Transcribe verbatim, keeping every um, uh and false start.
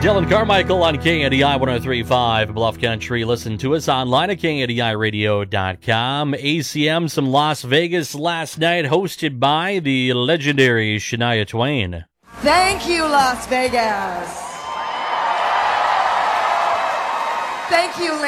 Dylan Carmichael on K N D I one oh three point five Bluff Country. Listen to us online at K N D I radio dot com. A C M, some Las Vegas last night, hosted by the legendary Shania Twain. Thank you, Las Vegas. Thank you,